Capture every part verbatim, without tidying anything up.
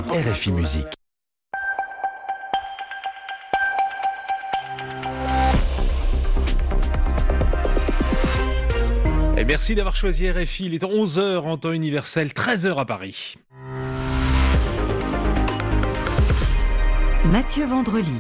R F I Musique. Et merci d'avoir choisi R F I. Il est onze heures en temps universel, treize heures à Paris. Mathieu Vendrely.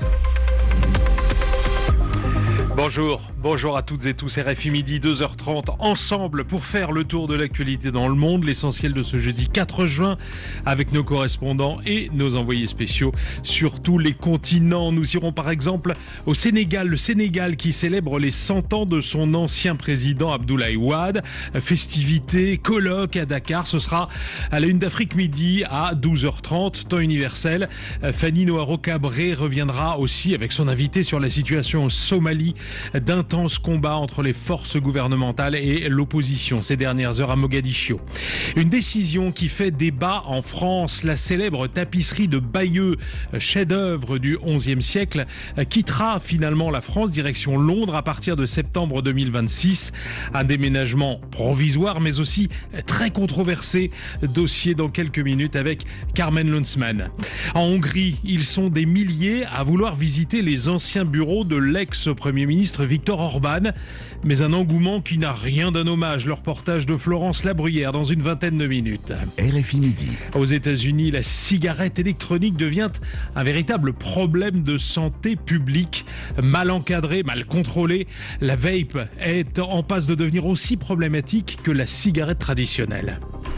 Bonjour, bonjour à toutes et tous, R F I Midi, deux heures trente, ensemble pour faire le tour de l'actualité dans le monde, l'essentiel de ce jeudi quatre juin, avec nos correspondants et nos envoyés spéciaux sur tous les continents. Nous irons par exemple au Sénégal, le Sénégal qui célèbre les cent ans de son ancien président Abdoulaye Wade. Festivités, colloques à Dakar, ce sera à la une d'Afrique Midi à douze heures trente, temps universel. Fanny Noiro-Cabré reviendra aussi avec son invité sur la situation au Somalie. D'intenses combats entre les forces gouvernementales et l'opposition ces dernières heures à Mogadiscio. Une décision qui fait débat en France. La célèbre tapisserie de Bayeux, chef-d'œuvre du onzième siècle, quittera finalement la France direction Londres à partir de septembre deux mille vingt-six. Un déménagement provisoire mais aussi très controversé. Dossier dans quelques minutes avec Carmen Lunsman. En Hongrie, ils sont des milliers à vouloir visiter les anciens bureaux de l'ex-premier ministre Viktor Orban, mais un engouement qui n'a rien d'un hommage. Le reportage de Florence Labruyère dans une vingtaine de minutes. R F I Midi. Aux États-Unis, la cigarette électronique devient un véritable problème de santé publique. Mal encadrée, mal contrôlée, la vape est en passe de devenir aussi problématique que la cigarette traditionnelle.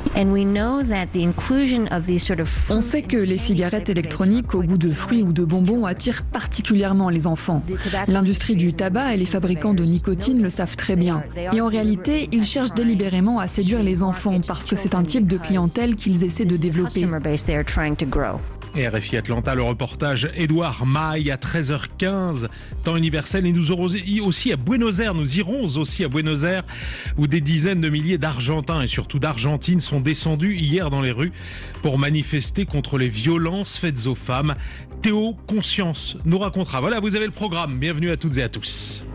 On sait que les cigarettes électroniques au goût de fruits ou de bonbons attirent particulièrement les enfants. L'industrie du tabac et les fabricants de nicotine le savent très bien. Et en réalité, ils cherchent délibérément à séduire les enfants parce que c'est un type de clientèle qu'ils essaient de développer. Et R F I Atlanta, le reportage Édouard Maille à treize heures quinze, temps universel. Et nous aurons aussi à Buenos Aires, nous irons aussi à Buenos Aires, où des dizaines de milliers d'Argentins et surtout d'Argentines sont descendus hier dans les rues pour manifester contre les violences faites aux femmes. Théo Conscience nous racontera. Voilà, vous avez le programme. Bienvenue à toutes et à tous.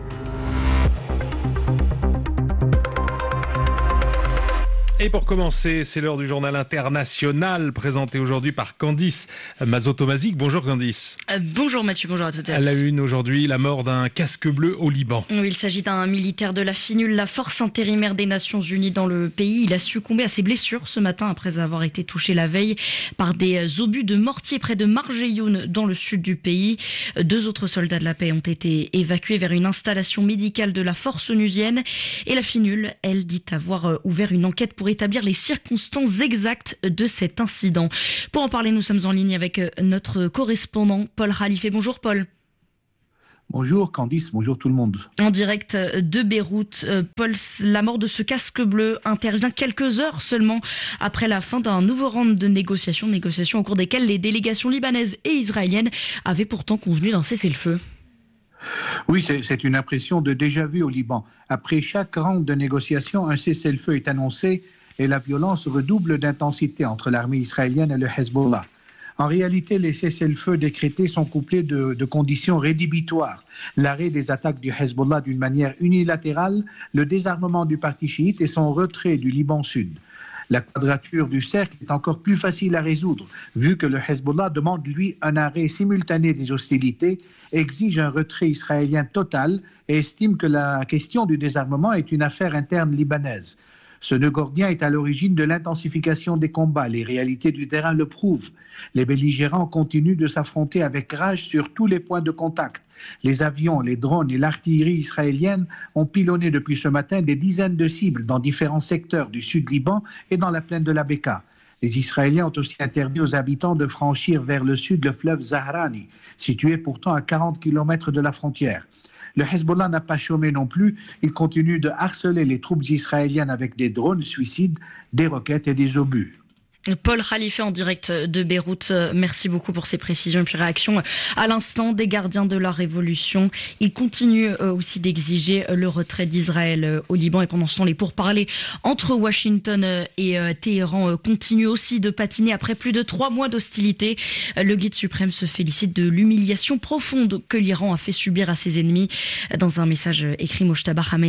Et pour commencer, c'est l'heure du journal international présenté aujourd'hui par Candice Mazotomazik. Bonjour Candice. Euh, bonjour Mathieu, bonjour à toutes et à tous. À la une aujourd'hui, la mort d'un casque bleu au Liban. Oui, il s'agit d'un militaire de la FINUL, la force intérimaire des Nations Unies dans le pays. Il a succombé à ses blessures ce matin après avoir été touché la veille par des obus de mortier près de Marjeyoun dans le sud du pays. Deux autres soldats de la paix ont été évacués vers une installation médicale de la force onusienne. Et la FINUL, elle, dit avoir ouvert une enquête pour établir les circonstances exactes de cet incident. Pour en parler, nous sommes en ligne avec notre correspondant Paul Khalife. Bonjour Paul. Bonjour Candice, bonjour tout le monde. En direct de Beyrouth, Paul, la mort de ce casque bleu intervient quelques heures seulement après la fin d'un nouveau round de négociations, négociations au cours desquelles les délégations libanaises et israéliennes avaient pourtant convenu d'un cessez-le-feu. Oui, c'est, c'est une impression de déjà-vu au Liban. Après chaque round de négociations, un cessez-le-feu est annoncé et la violence redouble d'intensité entre l'armée israélienne et le Hezbollah. En réalité, les cessez-le-feu décrétés sont couplés de, de conditions rédhibitoires. L'arrêt des attaques du Hezbollah d'une manière unilatérale, le désarmement du parti chiite et son retrait du Liban Sud. La quadrature du cercle est encore plus facile à résoudre, vu que le Hezbollah demande, lui, un arrêt simultané des hostilités, exige un retrait israélien total et estime que la question du désarmement est une affaire interne libanaise. Ce nœud gordien est à l'origine de l'intensification des combats. Les réalités du terrain le prouvent. Les belligérants continuent de s'affronter avec rage sur tous les points de contact. Les avions, les drones et l'artillerie israélienne ont pilonné depuis ce matin des dizaines de cibles dans différents secteurs du sud Liban et dans la plaine de la Bekaa. Les Israéliens ont aussi interdit aux habitants de franchir vers le sud le fleuve Zahrani, situé pourtant à quarante kilomètres de la frontière. Le Hezbollah n'a pas chômé non plus. Il continue de harceler les troupes israéliennes avec des drones suicides, des roquettes et des obus. Paul Khalife en direct de Beyrouth, merci beaucoup pour ces précisions et puis réactions à l'instant des gardiens de la révolution. Ils continuent aussi d'exiger le retrait d'Israël au Liban et pendant ce temps les pourparlers entre Washington et Téhéran continuent aussi de patiner après plus de trois mois d'hostilité. Le guide suprême se félicite de l'humiliation profonde que l'Iran a fait subir à ses ennemis. Dans un message écrit, Mojtaba Khamenei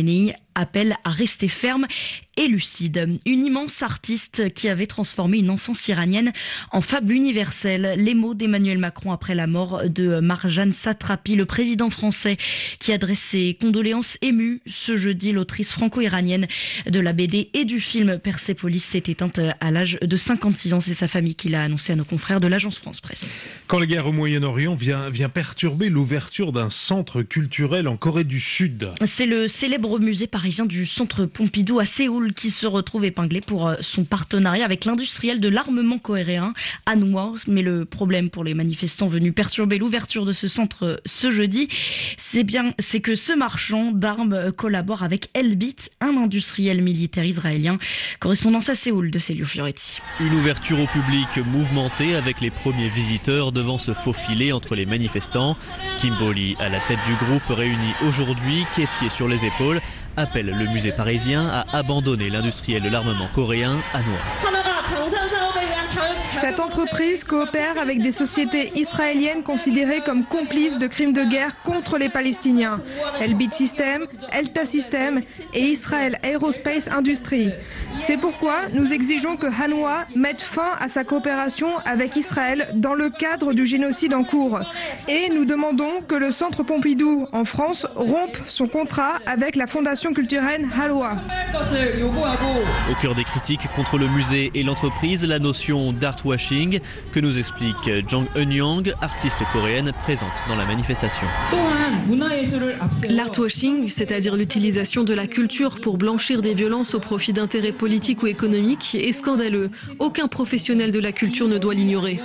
appelle à rester ferme et lucide. Une immense artiste qui avait transformé une enfance iranienne en fable universelle. Les mots d'Emmanuel Macron après la mort de Marjane Satrapi, le président français qui adresse ses condoléances émues ce jeudi. L'autrice franco-iranienne de la B D et du film Persépolis s'est éteinte à l'âge de cinquante-six ans. C'est sa famille qui l'a annoncé à nos confrères de l'agence France Presse. Quand la guerre au Moyen-Orient vient, vient perturber l'ouverture d'un centre culturel en Corée du Sud. C'est le célèbre musée parisien du Centre Pompidou à Séoul qui se retrouve épinglé pour son partenariat avec l'industriel de l'armement coréen, Hanwha. Mais le problème pour les manifestants venus perturber l'ouverture de ce centre ce jeudi, c'est bien, c'est que ce marchand d'armes collabore avec Elbit, un industriel militaire israélien. Correspondance à Séoul de Célio Fioretti. Une ouverture au public mouvementée avec les premiers visiteurs devant se faufiler entre les manifestants. Kimboli, à la tête du groupe réuni aujourd'hui, kéfié sur les épaules, appelle le musée parisien à abandonner l'industriel de l'armement coréen, Hanwha. Cette entreprise coopère avec des sociétés israéliennes considérées comme complices de crimes de guerre contre les Palestiniens. Elbit Systems, Elta Systems et Israel Aerospace Industries. C'est pourquoi nous exigeons que Hanwha mette fin à sa coopération avec Israël dans le cadre du génocide en cours. Et nous demandons que le Centre Pompidou en France rompe son contrat avec la fondation culturelle Hanwha. Au cœur des critiques contre le musée et l'entreprise, la notion d'artwashing que nous explique Jang Eun-young, artiste coréenne présente dans la manifestation. L'artwashing, c'est-à-dire l'utilisation de la culture pour blanchir des violences au profit d'intérêts politiques ou économiques, est scandaleux. Aucun professionnel de la culture ne doit l'ignorer.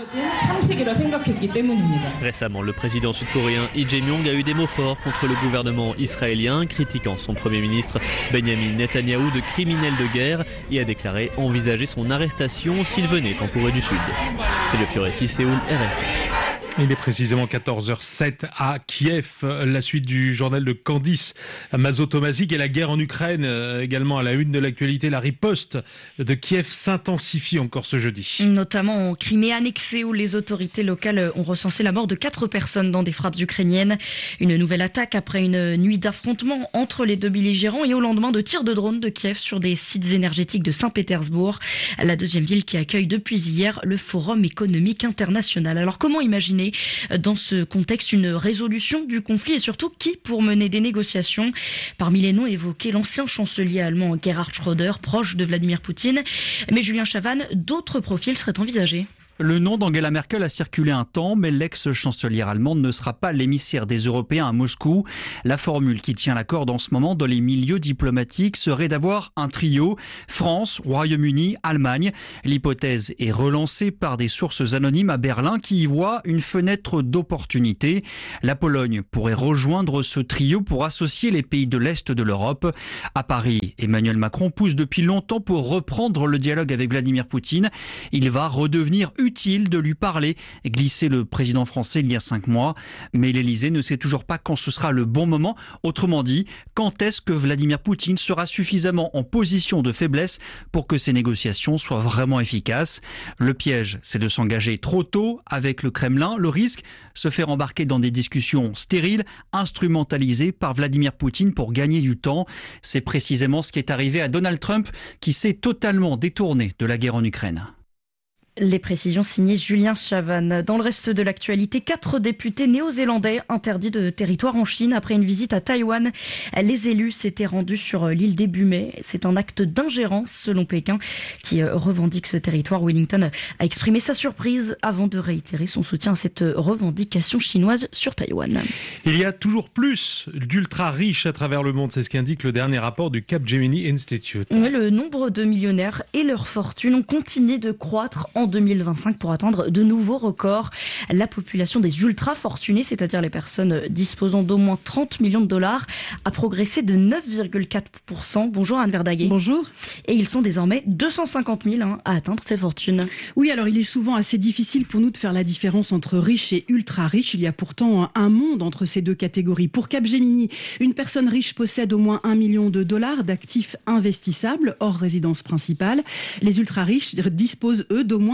Récemment, le président sud-coréen Lee Jae-myung a eu des mots forts contre le gouvernement israélien, critiquant son premier ministre Benjamin Netanyahou de criminel de guerre et a déclaré envisager son arrestation s'il venait en Corée du Sud. C'est le Fioretti, Séoul, R F I. Il est précisément quatorze heures zéro sept à Kiev. La suite du journal de Candice Mazotomazik et la guerre en Ukraine. Également à la une de l'actualité, la riposte de Kiev s'intensifie encore ce jeudi. Notamment en Crimée annexée où les autorités locales ont recensé la mort de quatre personnes dans des frappes ukrainiennes. Une nouvelle attaque après une nuit d'affrontement entre les deux belligérants et au lendemain de tirs de drones de Kiev sur des sites énergétiques de Saint-Pétersbourg, la deuxième ville qui accueille depuis hier le Forum économique international. Alors comment imaginer dans ce contexte une résolution du conflit et surtout qui pour mener des négociations? Parmi les noms évoqués, l'ancien chancelier allemand Gerhard Schröder, proche de Vladimir Poutine. Mais Julien Chavannes, d'autres profils seraient envisagés. Le nom d'Angela Merkel a circulé un temps, mais l'ex-chancelière allemande ne sera pas l'émissaire des Européens à Moscou. La formule qui tient la corde en ce moment dans les milieux diplomatiques serait d'avoir un trio France, Royaume-Uni, Allemagne. L'hypothèse est relancée par des sources anonymes à Berlin qui y voient une fenêtre d'opportunité. La Pologne pourrait rejoindre ce trio pour associer les pays de l'Est de l'Europe. À Paris, Emmanuel Macron pousse depuis longtemps pour reprendre le dialogue avec Vladimir Poutine. Il va redevenir utile de lui parler, glissait le président français il y a cinq mois. Mais l'Elysée ne sait toujours pas quand ce sera le bon moment. Autrement dit, quand est-ce que Vladimir Poutine sera suffisamment en position de faiblesse pour que ces négociations soient vraiment efficaces? Le piège, c'est de s'engager trop tôt avec le Kremlin. Le risque, se faire embarquer dans des discussions stériles, instrumentalisées par Vladimir Poutine pour gagner du temps. C'est précisément ce qui est arrivé à Donald Trump, qui s'est totalement détourné de la guerre en Ukraine. Les précisions signées Julien Chavannes. Dans le reste de l'actualité, quatre députés néo-zélandais interdits de territoire en Chine après une visite à Taïwan. Les élus s'étaient rendus sur l'île des Bumets. C'est un acte d'ingérence selon Pékin qui revendique ce territoire. Wellington a exprimé sa surprise avant de réitérer son soutien à cette revendication chinoise sur Taïwan. Il y a toujours plus d'ultra riches à travers le monde. C'est ce qu'indique le dernier rapport du Capgemini Institute. Le nombre de millionnaires et leur fortune ont continué de croître en deux mille vingt-cinq pour atteindre de nouveaux records. La population des ultra-fortunés, c'est-à-dire les personnes disposant d'au moins trente millions de dollars, a progressé de neuf virgule quatre pour cent. Bonjour Anne Verdaguet. Bonjour. Et ils sont désormais deux cent cinquante mille hein, à atteindre cette fortune. Oui, alors il est souvent assez difficile pour nous de faire la différence entre riches et ultra-riches. Il y a pourtant un monde entre ces deux catégories. Pour Capgemini, une personne riche possède au moins un million de dollars d'actifs investissables hors résidence principale. Les ultra-riches disposent, eux, d'au moins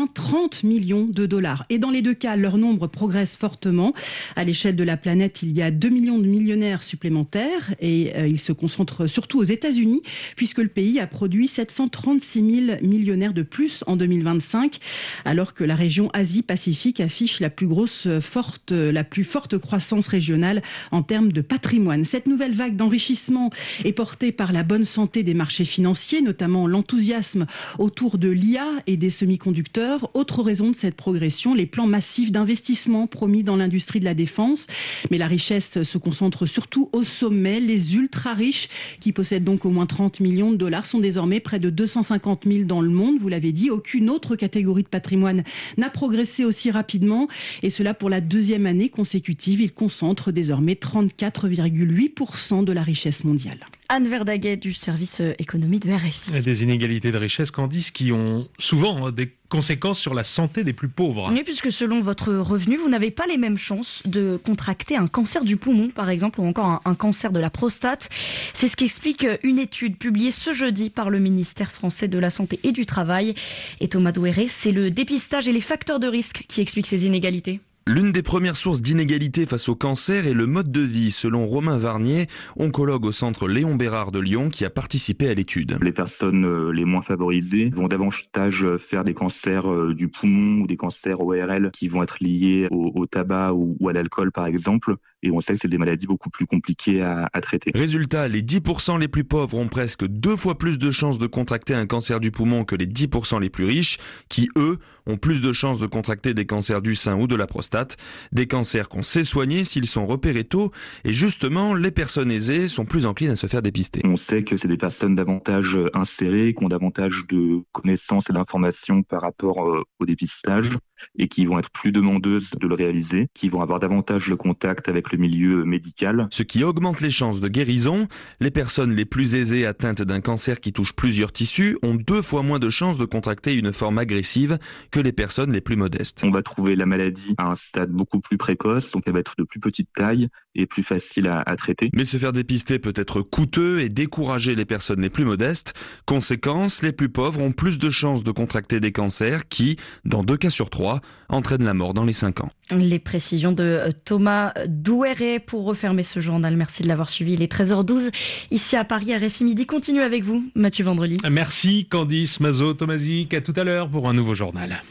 moins trente millions de dollars. Et dans les deux cas, leur nombre progresse fortement. À l'échelle de la planète, il y a deux millions de millionnaires supplémentaires et euh, ils se concentrent surtout aux États-Unis puisque le pays a produit sept cent trente-six mille millionnaires de plus en deux mille vingt-cinq, alors que la région Asie-Pacifique affiche la plus grosse, forte, la plus forte croissance régionale en termes de patrimoine. Cette nouvelle vague d'enrichissement est portée par la bonne santé des marchés financiers, notamment l'enthousiasme autour de l'I A et des semi-conducteurs. Autre raison de cette progression, les plans massifs d'investissement promis dans l'industrie de la défense. Mais la richesse se concentre surtout au sommet. Les ultra-riches, qui possèdent donc au moins trente millions de dollars, sont désormais près de deux cent cinquante mille dans le monde. Vous l'avez dit, aucune autre catégorie de patrimoine n'a progressé aussi rapidement. Et cela pour la deuxième année consécutive. Ils concentrent désormais trente-quatre virgule huit pour cent de la richesse mondiale. Anne Verdaguet du service économie de R F I. Des inégalités de richesse, Candice, qui ont souvent des conséquences sur la santé des plus pauvres. Oui, puisque selon votre revenu, vous n'avez pas les mêmes chances de contracter un cancer du poumon, par exemple, ou encore un, un cancer de la prostate. C'est ce qu'explique une étude publiée ce jeudi par le ministère français de la Santé et du Travail. Et Thomas Douéré, c'est le dépistage et les facteurs de risque qui expliquent ces inégalités. L'une des premières sources d'inégalité face au cancer est le mode de vie, selon Romain Varnier, oncologue au centre Léon Bérard de Lyon, qui a participé à l'étude. Les personnes les moins favorisées vont davantage faire des cancers du poumon ou des cancers O R L qui vont être liés au, au tabac ou, ou à l'alcool, par exemple. Et on sait que c'est des maladies beaucoup plus compliquées à, à traiter. Résultat, les dix pour cent les plus pauvres ont presque deux fois plus de chances de contracter un cancer du poumon que les dix pour cent les plus riches, qui, eux, ont plus de chances de contracter des cancers du sein ou de la prostate. Des cancers qu'on sait soigner s'ils sont repérés tôt. Et justement, les personnes aisées sont plus enclines à se faire dépister. On sait que c'est des personnes davantage insérées, qui ont davantage de connaissances et d'informations par rapport au dépistage et qui vont être plus demandeuses de le réaliser, qui vont avoir davantage le contact avec le milieu médical. Ce qui augmente les chances de guérison. Les personnes les plus aisées atteintes d'un cancer qui touche plusieurs tissus ont deux fois moins de chances de contracter une forme agressive que les personnes les plus modestes. On va trouver la maladie à un stade beaucoup plus précoce, donc elle va être de plus petite taille et plus facile à, à traiter. Mais se faire dépister peut être coûteux et décourager les personnes les plus modestes. Conséquence, les plus pauvres ont plus de chances de contracter des cancers qui, dans deux cas sur trois, entraînent la mort dans les cinq ans. Les précisions de Thomas Douéré pour refermer ce journal. Merci de l'avoir suivi. Il est treize heures douze. Ici à Paris, R F I Midi continue avec vous, Mathieu Vendredi. Merci Candice, Mazo, Tomasic. À tout à l'heure pour un nouveau journal.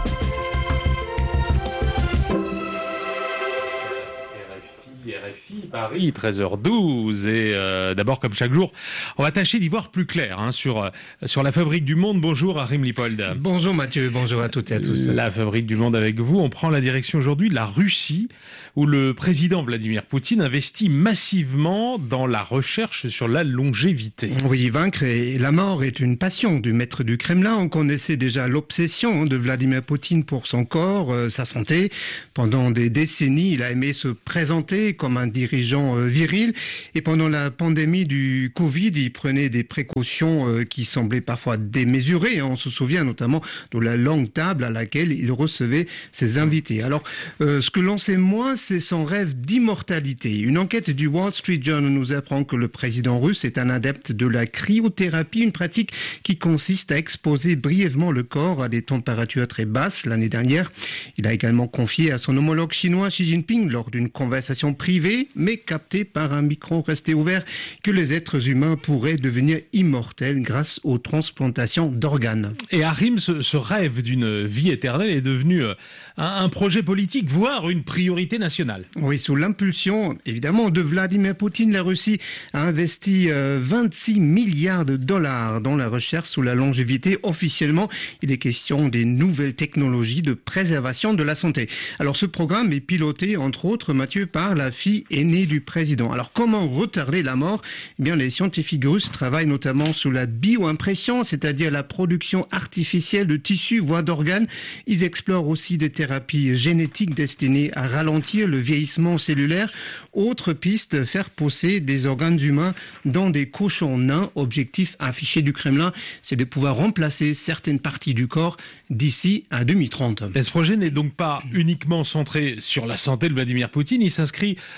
R F I Paris, treize heures douze. Et euh, d'abord, comme chaque jour, on va tâcher d'y voir plus clair hein, sur, euh, sur la Fabrique du Monde. Bonjour Arim Lipold. Bonjour Mathieu, bonjour à toutes et à tous. La Fabrique du Monde avec vous. On prend la direction aujourd'hui de la Russie, où le président Vladimir Poutine investit massivement dans la recherche sur la longévité. Oui, vaincre et la mort est une passion du maître du Kremlin. On connaissait déjà l'obsession de Vladimir Poutine pour son corps, euh, sa santé. Pendant des décennies, il a aimé se présenter comme un dirigeant euh, viril. Et pendant la pandémie du Covid, il prenait des précautions euh, qui semblaient parfois démesurées. On se souvient notamment de la longue table à laquelle il recevait ses invités. Alors, euh, ce que l'on sait moins, c'est son rêve d'immortalité. Une enquête du Wall Street Journal nous apprend que le président russe est un adepte de la cryothérapie, une pratique qui consiste à exposer brièvement le corps à des températures très basses. L'année dernière, il a également confié à son homologue chinois Xi Jinping, lors d'une conversation privée, mais captée par un micro resté ouvert, que les êtres humains pourraient devenir immortels grâce aux transplantations d'organes. Et Arim, ce, ce rêve d'une vie éternelle est devenu un, un projet politique, voire une priorité nationale. Oui, sous l'impulsion, évidemment, de Vladimir Poutine, la Russie a investi euh, vingt-six milliards de dollars dans la recherche sur la longévité. Officiellement, il est question des nouvelles technologies de préservation de la santé. Alors, ce programme est piloté, entre autres, Mathieu, par la fille aînée du président. Alors, comment retarder la mort ? Eh bien, les scientifiques russes travaillent notamment sur la bioimpression, c'est-à-dire la production artificielle de tissus, voire d'organes. Ils explorent aussi des thérapies génétiques destinées à ralentir le vieillissement cellulaire. Autre piste, faire pousser des organes humains dans des cochons nains. Objectif affiché du Kremlin, c'est de pouvoir remplacer certaines parties du corps d'ici à deux mille trente. Et ce projet n'est donc pas uniquement centré sur la santé de Vladimir Poutine, il s'inscrit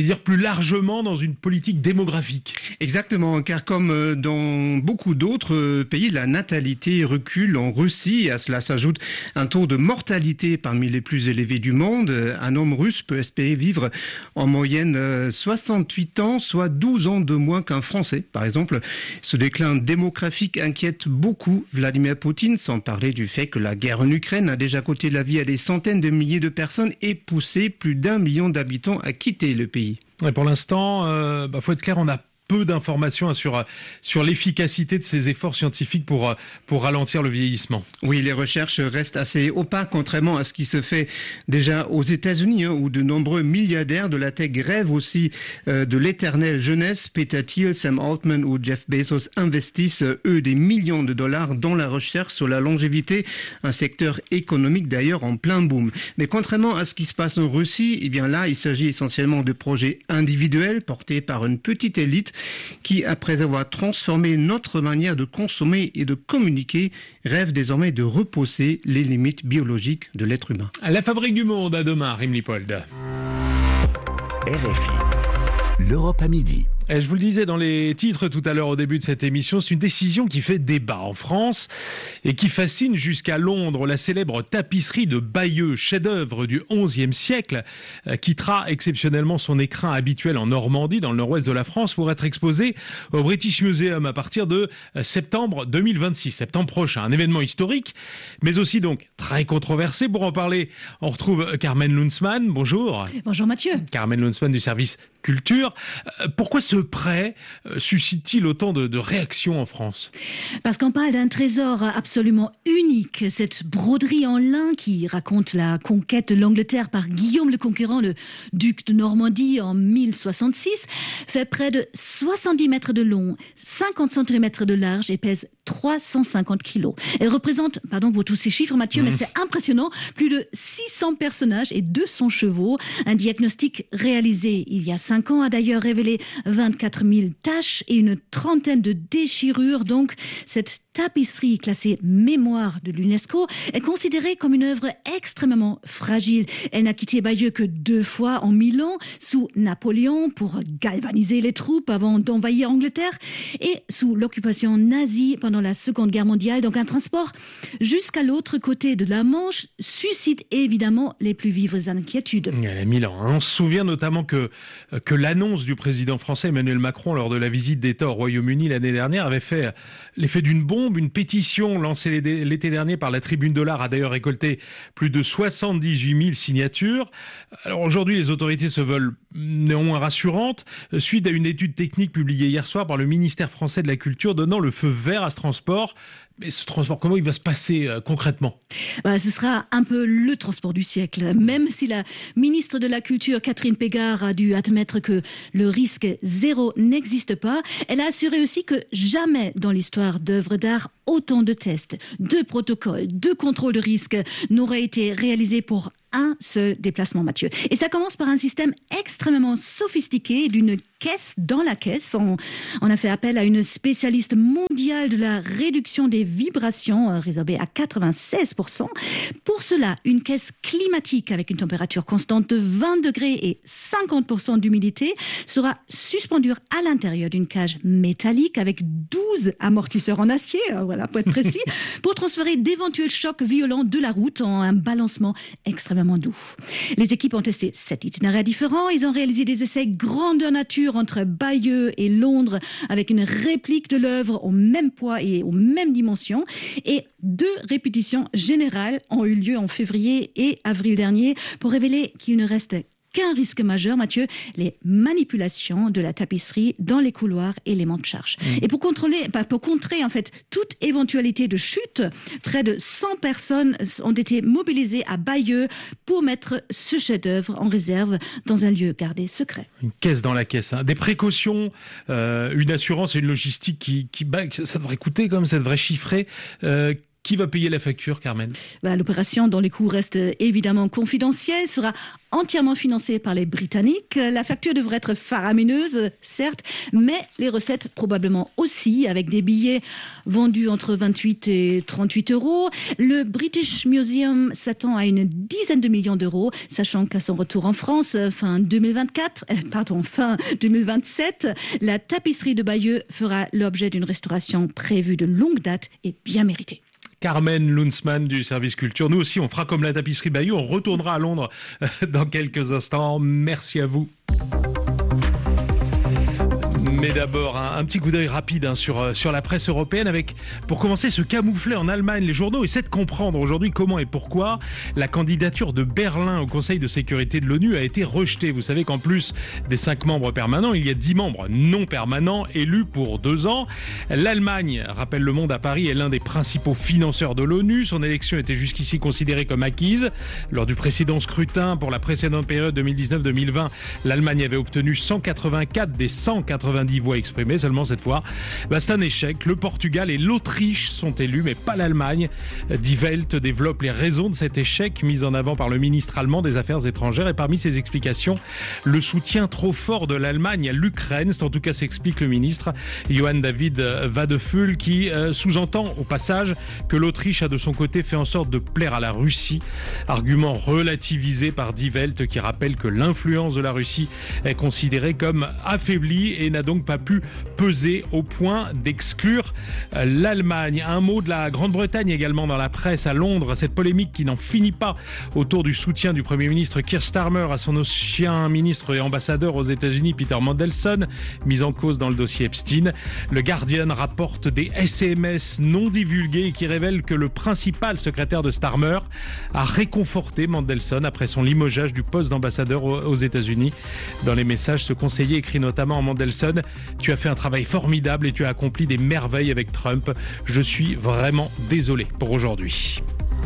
envie de dire plus largement dans une politique démographique. Exactement, car comme dans beaucoup d'autres pays, la natalité recule en Russie. À cela s'ajoute un taux de mortalité parmi les plus élevés du monde. Un homme russe peut espérer vivre en moyenne soixante-huit ans, soit douze ans de moins qu'un Français. Par exemple, ce déclin démographique inquiète beaucoup Vladimir Poutine, sans parler du fait que la guerre en Ukraine a déjà coûté la vie à des centaines de milliers de personnes et poussé plus d'un million d'habitants à quitter le pays. Et pour l'instant, euh, bah, faut être clair, on a peu d'informations sur, sur l'efficacité de ces efforts scientifiques pour, pour ralentir le vieillissement. Oui, les recherches restent assez opaques, contrairement à ce qui se fait déjà aux États-Unis, hein, où de nombreux milliardaires de la tech rêvent aussi euh, de l'éternelle jeunesse. Peter Thiel, Sam Altman ou Jeff Bezos investissent, eux, des millions de dollars dans la recherche sur la longévité, un secteur économique d'ailleurs en plein boom. Mais contrairement à ce qui se passe en Russie, eh bien là, il s'agit essentiellement de projets individuels portés par une petite élite qui, après avoir transformé notre manière de consommer et de communiquer, rêve désormais de repousser les limites biologiques de l'être humain. La Fabrique du Monde, à demain, Rim Lipold. R F I, l'Europe à midi. Et je vous le disais dans les titres tout à l'heure au début de cette émission, c'est une décision qui fait débat en France et qui fascine jusqu'à Londres. La célèbre tapisserie de Bayeux, chef-d'œuvre du onzième siècle, quittera exceptionnellement son écrin habituel en Normandie, dans le nord-ouest de la France, pour être exposée au British Museum à partir de septembre deux mille vingt-six, septembre prochain. Un événement historique, mais aussi donc très controversé. Pour en parler, on retrouve Carmen Lunsmann. Bonjour. Bonjour Mathieu. Carmen Lunsmann du service culture. Pourquoi ce prêt suscite-t-il autant de, de réactions en France? Parce qu'on parle d'un trésor absolument unique. Cette broderie en lin qui raconte la conquête de l'Angleterre par Guillaume le Conquérant, le duc de Normandie en mille soixante-six, fait près de soixante-dix mètres de long, cinquante centimètres de large et pèse trois cent cinquante kilos. Elle représente, pardon pour tous ces chiffres Mathieu, mmh. mais c'est impressionnant, plus de six cents personnages et deux cents chevaux. Un diagnostic réalisé il y a cinq ans a d'ailleurs révélé vingt-quatre mille taches et une trentaine de déchirures. Donc, cette tapisserie classée mémoire de l'UNESCO est considérée comme une œuvre extrêmement fragile. Elle n'a quitté Bayeux que deux fois en mille ans, sous Napoléon pour galvaniser les troupes avant d'envahir Angleterre et sous l'occupation nazie pendant la Seconde Guerre mondiale. Donc un transport jusqu'à l'autre côté de la Manche suscite évidemment les plus vives inquiétudes. Il y a mille ans. On se souvient notamment que, que l'annonce du président français Emmanuel Macron lors de la visite d'État au Royaume-Uni l'année dernière avait fait l'effet d'une bombe. Une pétition lancée l'été dernier par la Tribune de l'Art a d'ailleurs récolté plus de soixante-dix-huit mille signatures. Alors aujourd'hui, les autorités se veulent néanmoins rassurantes, suite à une étude technique publiée hier soir par le ministère français de la Culture donnant le feu vert à ce transport. Mais ce transport, comment il va se passer euh, concrètement? Bah, ce sera un peu le transport du siècle. Même si la ministre de la Culture, Catherine Pégard, a dû admettre que le risque zéro n'existe pas, elle a assuré aussi que jamais dans l'histoire d'œuvres d'art, autant de tests, de protocoles, de contrôles de risque n'auraient été réalisés pour un seul déplacement, Mathieu. Et ça commence par un système extrêmement sophistiqué d'une caisse dans la caisse. On, on a fait appel à une spécialiste mondiale de la réduction des vibrations, euh, résorbée à quatre-vingt-seize pour cent. Pour cela, une caisse climatique avec une température constante de vingt degrés et cinquante pour cent d'humidité sera suspendue à l'intérieur d'une cage métallique avec douze amortisseurs en acier, euh, voilà, pour être précis, pour transférer d'éventuels chocs violents de la route en un balancement extrêmement doux. Les équipes ont testé sept itinéraires différents. Ils ont réalisé des essais grandeur nature entre Bayeux et Londres avec une réplique de l'œuvre au même poids et aux mêmes dimensions. Et deux répétitions générales ont eu lieu en février et avril dernier pour révéler qu'il ne reste qu'un risque majeur, Mathieu, les manipulations de la tapisserie dans les couloirs et les montes de charge. Mmh. Et pour contrôler, pour contrer en fait toute éventualité de chute, près de cent personnes ont été mobilisées à Bayeux pour mettre ce chef-d'œuvre en réserve dans un lieu gardé secret. Une caisse dans la caisse, hein. Des précautions, euh, une assurance et une logistique qui, qui bah, ça devrait coûter comme ça devrait chiffrer. Euh, Qui va payer la facture, Carmen ? Ben, l'opération, dont les coûts restent évidemment confidentiels, sera entièrement financée par les Britanniques. La facture devrait être faramineuse, certes, mais les recettes probablement aussi, avec des billets vendus entre vingt-huit et trente-huit euros. Le British Museum s'attend à une dizaine de millions d'euros, sachant qu'à son retour en France, fin deux mille vingt-quatre, euh, pardon, fin deux mille vingt-sept, la tapisserie de Bayeux fera l'objet d'une restauration prévue de longue date et bien méritée. Carmen Lunsman du service culture. Nous aussi, on fera comme la tapisserie Bayeux. On retournera à Londres dans quelques instants. Merci à vous. Mais d'abord, un, un petit coup d'œil rapide hein, sur, sur la presse européenne avec, pour commencer, ce camouflet en Allemagne. Les journaux essaient de comprendre aujourd'hui comment et pourquoi la candidature de Berlin au Conseil de sécurité de l'ONU a été rejetée. Vous savez qu'en plus des cinq membres permanents, il y a dix membres non permanents élus pour deux ans. L'Allemagne, rappelle Le Monde à Paris, est l'un des principaux financeurs de l'ONU. Son élection était jusqu'ici considérée comme acquise. Lors du précédent scrutin pour la précédente période deux mille dix-neuf deux mille vingt, l'Allemagne avait obtenu cent quatre-vingt-quatre des cent quatre-vingt-dix voix exprimées. Seulement cette fois, bah, c'est un échec. Le Portugal et l'Autriche sont élus, mais pas l'Allemagne. Die Welt développe les raisons de cet échec mis en avant par le ministre allemand des Affaires étrangères. Et parmi ses explications, le soutien trop fort de l'Allemagne à l'Ukraine. C'est en tout cas s'explique le ministre Johann David Wadephul, qui euh, sous-entend au passage que l'Autriche a de son côté fait en sorte de plaire à la Russie. Argument relativisé par Die Welt, qui rappelle que l'influence de la Russie est considérée comme affaiblie et n'a donc pas pu peser au point d'exclure l'Allemagne. Un mot de la Grande-Bretagne également dans la presse à Londres. Cette polémique qui n'en finit pas autour du soutien du Premier ministre Keir Starmer à son ancien ministre et ambassadeur aux États-Unis Peter Mandelson, mis en cause dans le dossier Epstein. Le Guardian rapporte des S M S non divulgués qui révèlent que le principal secrétaire de Starmer a réconforté Mandelson après son limogeage du poste d'ambassadeur aux États-Unis. Dans les messages, ce conseiller écrit notamment à Mandelson: tu as fait un travail formidable et tu as accompli des merveilles avec Trump. Je suis vraiment désolé pour aujourd'hui.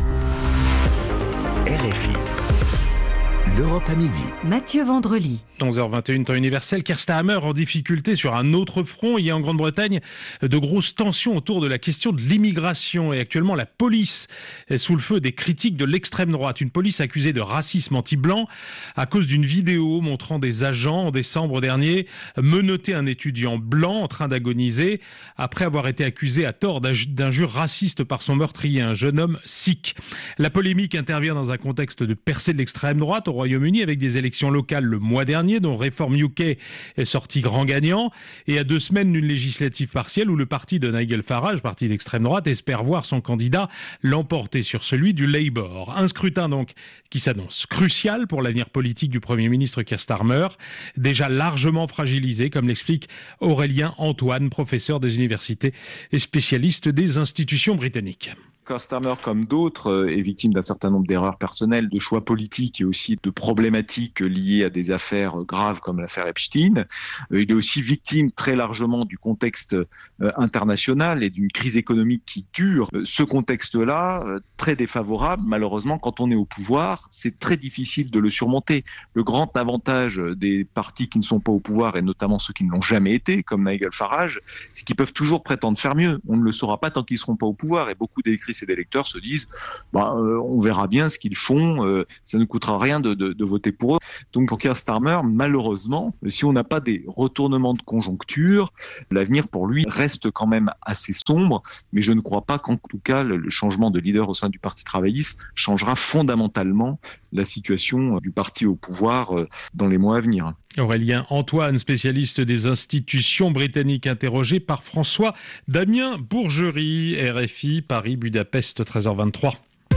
R F I. L'Europe à midi. Mathieu Vendrely. onze heures vingt et une, temps universel. Keir Starmer en difficulté sur un autre front. Il y a en Grande-Bretagne de grosses tensions autour de la question de l'immigration. Et actuellement, la police est sous le feu des critiques de l'extrême droite. Une police accusée de racisme anti-blanc à cause d'une vidéo montrant des agents, en décembre dernier, menotter un étudiant blanc en train d'agoniser après avoir été accusé à tort d'injures racistes par son meurtrier, un jeune homme sikh. La polémique intervient dans un contexte de percée de l'extrême droite au Royaume-Uni avec des élections locales le mois dernier dont Reform U K est sorti grand gagnant et à deux semaines d'une législative partielle où le parti de Nigel Farage, parti d'extrême droite, espère voir son candidat l'emporter sur celui du Labour. Un scrutin donc qui s'annonce crucial pour l'avenir politique du Premier ministre Keir Starmer, déjà largement fragilisé, comme l'explique Aurélien Antoine, professeur des universités et spécialiste des institutions britanniques. Keir Starmer, comme d'autres, est victime d'un certain nombre d'erreurs personnelles, de choix politiques et aussi de problématiques liées à des affaires graves comme l'affaire Epstein. Il est aussi victime très largement du contexte international et d'une crise économique qui dure. Ce contexte-là, très défavorable, malheureusement, quand on est au pouvoir, c'est très difficile de le surmonter. Le grand avantage des partis qui ne sont pas au pouvoir, et notamment ceux qui ne l'ont jamais été, comme Nigel Farage, c'est qu'ils peuvent toujours prétendre faire mieux. On ne le saura pas tant qu'ils ne seront pas au pouvoir, et beaucoup d'électrices et d'électeurs se disent bah, euh, on verra bien ce qu'ils font, euh, ça ne coûtera rien de, de, de voter pour eux. Donc pour Keir Starmer, malheureusement, si on n'a pas des retournements de conjoncture, l'avenir pour lui reste quand même assez sombre, mais je ne crois pas qu'en tout cas le, le changement de leader au sein du Parti travailliste changera fondamentalement la situation du parti au pouvoir euh, dans les mois à venir. Aurélien Antoine, spécialiste des institutions britanniques, interrogé par François Damien Bourgerie, R F I, Paris-Budapest, treize heures vingt-trois.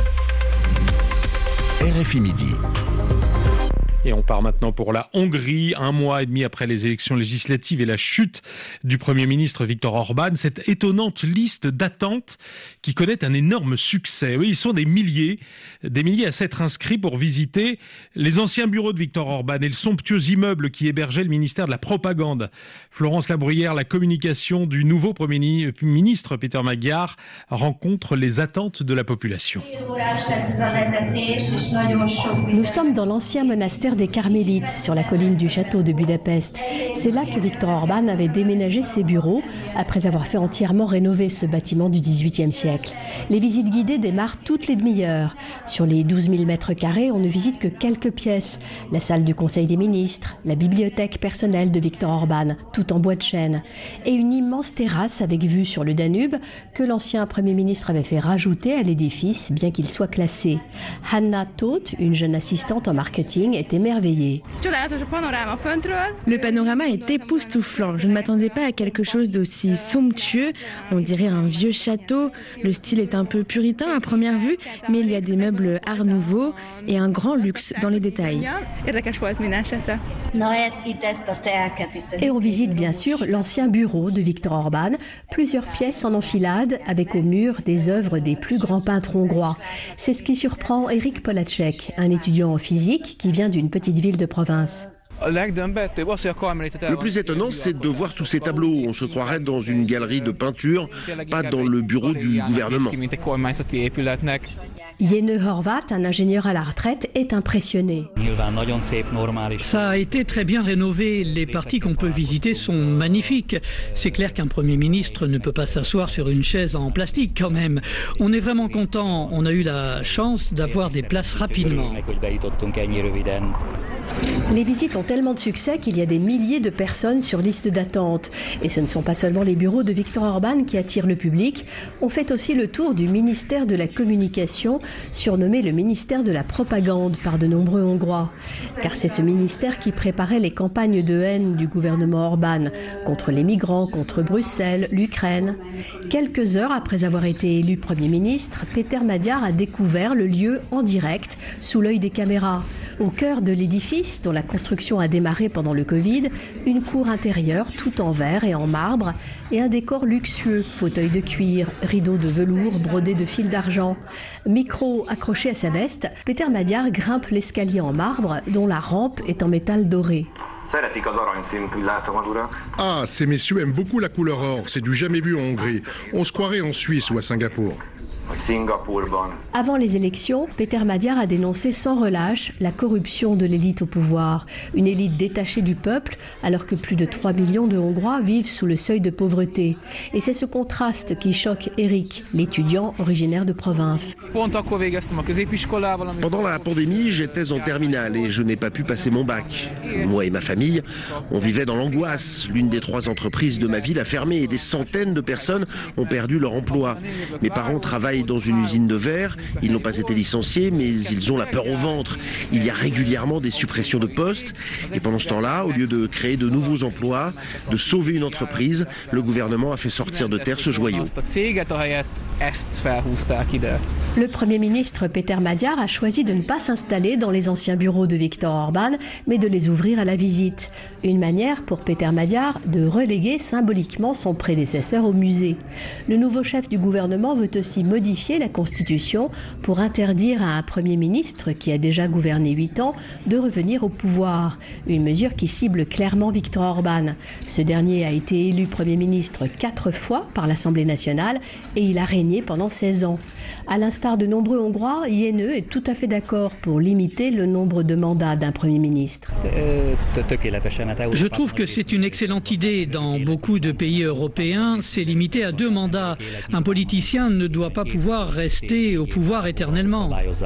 R F I midi. Et on part maintenant pour la Hongrie, un mois et demi après les élections législatives et la chute du Premier ministre Viktor Orban. Cette étonnante liste d'attente qui connaît un énorme succès. Oui, ils sont des milliers, des milliers à s'être inscrits pour visiter les anciens bureaux de Viktor Orban et le somptueux immeuble qui hébergeait le ministère de la Propagande. Florence Labruyère, la communication du nouveau Premier ministre Peter Magyar rencontre les attentes de la population. Nous sommes dans l'ancien monastère monastère des Carmélites, sur la colline du château de Budapest. C'est là que Viktor Orban avait déménagé ses bureaux, après avoir fait entièrement rénover ce bâtiment du dix-huitième siècle. Les visites guidées démarrent toutes les demi-heures. Sur les douze mille mètres carrés, on ne visite que quelques pièces. La salle du Conseil des ministres, la bibliothèque personnelle de Viktor Orban, tout en bois de chêne, et une immense terrasse avec vue sur le Danube que l'ancien Premier ministre avait fait rajouter à l'édifice, bien qu'il soit classé. Hanna Todt, une jeune assistante en marketing, est émerveillée. Le panorama est époustouflant. Je ne m'attendais pas à quelque chose d'aussi somptueux. On dirait un vieux château. Le style est un peu puritain à première vue, mais il y a des meubles art nouveau et un grand luxe dans les détails. Et on visite bien sûr l'ancien bureau de Viktor Orban, plusieurs pièces en enfilade avec au mur des œuvres des plus grands peintres hongrois. C'est ce qui surprend Erik Polacek, un étudiant en physique qui vient d'une petite ville de province. Le plus étonnant, c'est de voir tous ces tableaux. On se croirait dans une galerie de peinture, pas dans le bureau du gouvernement. Jene Horvat, un ingénieur à la retraite, est impressionné. Ça a été très bien rénové. Les parties qu'on peut visiter sont magnifiques. C'est clair qu'un Premier ministre ne peut pas s'asseoir sur une chaise en plastique quand même. On est vraiment content. On a eu la chance d'avoir des places rapidement. Les visites ont tellement de succès qu'il y a des milliers de personnes sur liste d'attente. Et ce ne sont pas seulement les bureaux de Viktor Orban qui attirent le public. On fait aussi le tour du ministère de la Communication, surnommé le ministère de la Propagande par de nombreux Hongrois. Car c'est ce ministère qui préparait les campagnes de haine du gouvernement Orban contre les migrants, contre Bruxelles, l'Ukraine. Quelques heures après avoir été élu Premier ministre, Péter Magyar a découvert le lieu en direct, sous l'œil des caméras. Au cœur de l'édifice, dont la construction a démarré pendant le Covid, une cour intérieure tout en verre et en marbre et un décor luxueux, fauteuils de cuir, rideaux de velours brodés de fils d'argent. Micro accroché à sa veste, Péter Magyar grimpe l'escalier en marbre dont la rampe est en métal doré. Ah, ces messieurs aiment beaucoup la couleur or, c'est du jamais vu en Hongrie. On se croirait en Suisse ou à Singapour. Avant les élections, Péter Magyar a dénoncé sans relâche la corruption de l'élite au pouvoir. Une élite détachée du peuple, alors que plus de trois millions de Hongrois vivent sous le seuil de pauvreté. Et c'est ce contraste qui choque Erik, l'étudiant originaire de province. Pendant la pandémie, j'étais en terminale et je n'ai pas pu passer mon bac. Moi et ma famille, on vivait dans l'angoisse. L'une des trois entreprises de ma ville a fermé et des centaines de personnes ont perdu leur emploi. Mes parents travaillent dans une usine de verre, ils n'ont pas été licenciés, mais ils ont la peur au ventre. Il y a régulièrement des suppressions de postes, et pendant ce temps-là, au lieu de créer de nouveaux emplois, de sauver une entreprise, le gouvernement a fait sortir de terre ce joyau. Le Premier ministre Péter Magyar a choisi de ne pas s'installer dans les anciens bureaux de Viktor Orban, mais de les ouvrir à la visite. Une manière pour Péter Magyar de reléguer symboliquement son prédécesseur au musée. Le nouveau chef du gouvernement veut aussi modifier la Constitution pour interdire à un Premier ministre qui a déjà gouverné huit ans de revenir au pouvoir. Une mesure qui cible clairement Viktor Orban. Ce dernier a été élu Premier ministre quatre fois par l'Assemblée nationale et il a régné pendant seize ans. À l'instar de nombreux Hongrois, Jene est tout à fait d'accord pour limiter le nombre de mandats d'un Premier ministre. Je trouve que c'est une excellente idée. Dans beaucoup de pays européens, c'est limité à deux mandats. Un politicien ne doit pas pouvoir rester au pouvoir éternellement.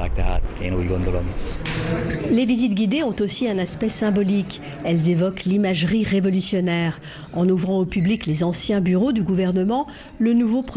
Les visites guidées ont aussi un aspect symbolique. Elles évoquent l'imagerie révolutionnaire. En ouvrant au public les anciens bureaux du gouvernement, le nouveau